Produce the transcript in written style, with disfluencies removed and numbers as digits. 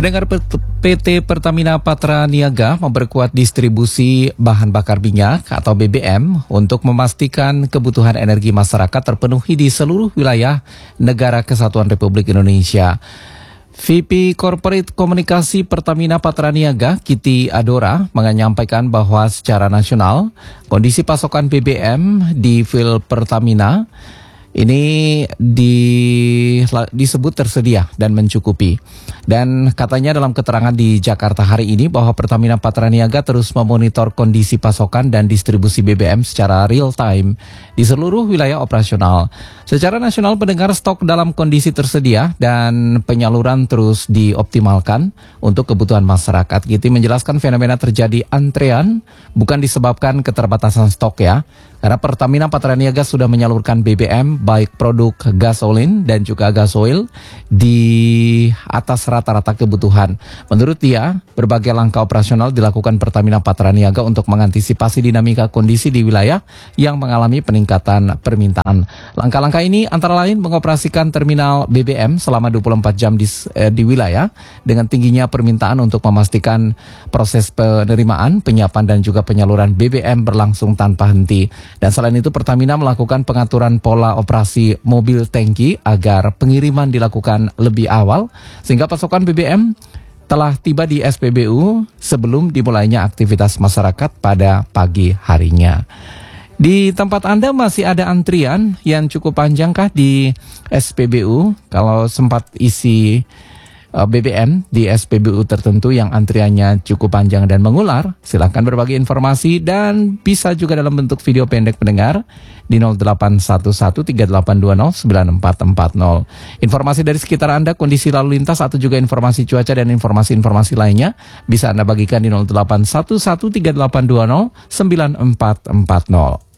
Pendengar, PT Pertamina Patra Niaga memperkuat distribusi bahan bakar minyak atau BBM untuk memastikan kebutuhan energi masyarakat terpenuhi di seluruh wilayah Negara Kesatuan Republik Indonesia. VP Corporate Komunikasi Pertamina Patra Niaga, Kiti Adora, menyampaikan bahwa secara nasional kondisi pasokan BBM di field Pertamina ini disebut tersedia dan mencukupi. Dan katanya dalam keterangan di Jakarta hari ini bahwa Pertamina Patra Niaga terus memonitor kondisi pasokan dan distribusi BBM secara real time di seluruh wilayah operasional. Secara nasional, pendengar, stok dalam kondisi tersedia dan penyaluran terus dioptimalkan untuk kebutuhan masyarakat. Kiti menjelaskan fenomena terjadi antrean bukan disebabkan keterbatasan stok ya. Karena Pertamina Patra Niaga sudah menyalurkan BBM baik produk gasolin dan juga gasoil di atas rata-rata kebutuhan. Menurut dia, berbagai langkah operasional dilakukan Pertamina Patra Niaga untuk mengantisipasi dinamika kondisi di wilayah yang mengalami peningkatan permintaan. Langkah-langkah ini antara lain mengoperasikan terminal BBM selama 24 jam di wilayah dengan tingginya permintaan untuk memastikan proses penerimaan, penyiapan dan juga penyaluran BBM berlangsung tanpa henti. Dan selain itu, Pertamina melakukan pengaturan pola operasi mobil tangki agar pengiriman dilakukan lebih awal sehingga pasokan BBM telah tiba di SPBU sebelum dimulainya aktivitas masyarakat pada pagi harinya. Di tempat Anda masih ada antrian yang cukup panjang kah di SPBU? Kalau sempat isi BBM di SPBU tertentu yang antriannya cukup panjang dan mengular, silakan berbagi informasi dan bisa juga dalam bentuk video pendek pendengar di 081138209440. Informasi dari sekitar Anda, kondisi lalu lintas atau juga informasi cuaca dan informasi-informasi lainnya bisa Anda bagikan di 081138209440.